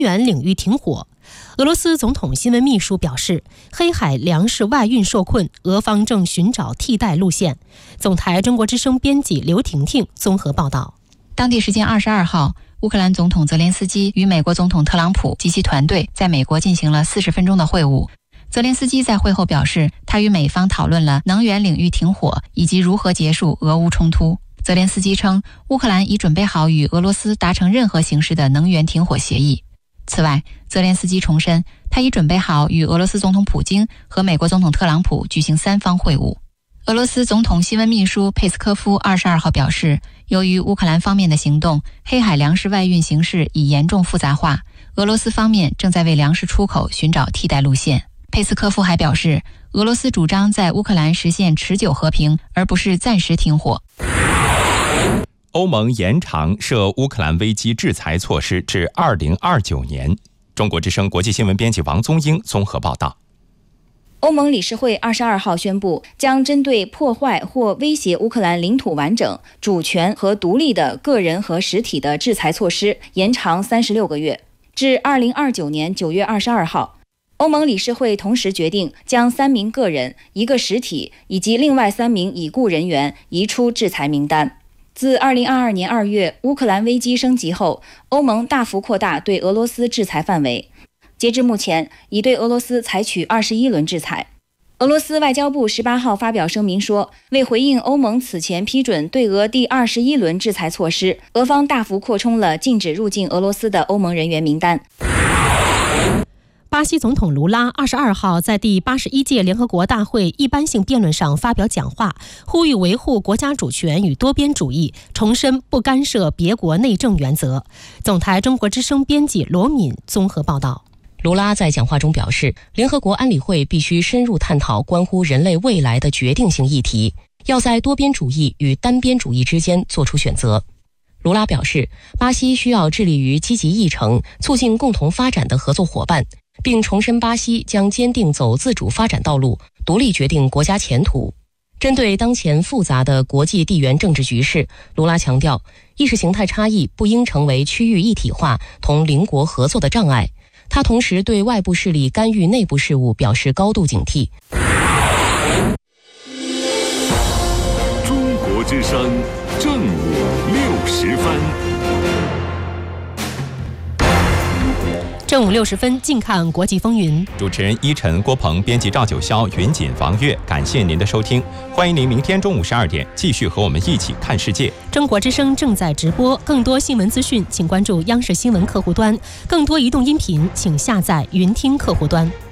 源领域停火。俄罗斯总统新闻秘书表示，黑海粮食外运受困，俄方正寻找替代路线。总台中国之声编辑刘婷婷综合报道。 当地时间22号，乌克兰总统泽连斯基与美国总统特朗普及其团队在美国进行了40分钟的会晤。泽连斯基在会后表示，他与美方讨论了能源领域停火以及如何结束俄乌冲突。泽连斯基称，乌克兰已准备好与俄罗斯达成任何形式的能源停火协议。此外，泽连斯基重申，他已准备好与俄罗斯总统普京和美国总统特朗普举行3方会晤。俄罗斯总统新闻秘书佩斯科夫22号表示，由于乌克兰方面的行动，黑海粮食外运形势已严重复杂化，俄罗斯方面正在为粮食出口寻找替代路线。佩斯科夫还表示，俄罗斯主张在乌克兰实现持久和平，而不是暂时停火。 欧盟延长涉乌克兰危机制裁措施至2029年。中国之声国际新闻编辑王宗英综合报道。 欧盟理事会22号宣布，将针对破坏或威胁乌克兰领土完整、主权和独立的个人和实体的制裁措施延长36个月，至2029年9月22号。欧盟理事会同时决定将3名个人、1个实体以及另外3名已故人员移出制裁名单。自2022年2月乌克兰危机升级后，欧盟大幅扩大对俄罗斯制裁范围。截至目前，已对俄罗斯采取21轮制裁。俄罗斯外交部18号发表声明说，为回应欧盟此前批准对俄第21轮制裁措施，俄方大幅扩充了禁止入境俄罗斯的欧盟人员名单。 巴西总统卢拉22号在第81届联合国大会一般性辩论上发表讲话，呼吁维护国家主权与多边主义，重申不干涉别国内政原则。总台中国之声编辑罗敏综合报道。 卢拉在讲话中表示，联合国安理会必须深入探讨关乎人类未来的决定性议题，要在多边主义与单边主义之间做出选择。卢拉表示，巴西需要致力于积极议程，促进共同发展的合作伙伴，并重申巴西将坚定走自主发展道路，独立决定国家前途。针对当前复杂的国际地缘政治局势，卢拉强调，意识形态差异不应成为区域一体化同邻国合作的障碍。他同时对外部势力干预内部事务表示高度警惕。 中国之声正午60分。 正午60分，近看国际风云。 主持人依晨、郭鹏，编辑赵九霄、云锦、王悦，感谢您的收听。欢迎您明天中午12点继续和我们一起看世界。 中国之声正在直播，更多新闻资讯请关注央视新闻客户端，更多移动音频请下载云听客户端。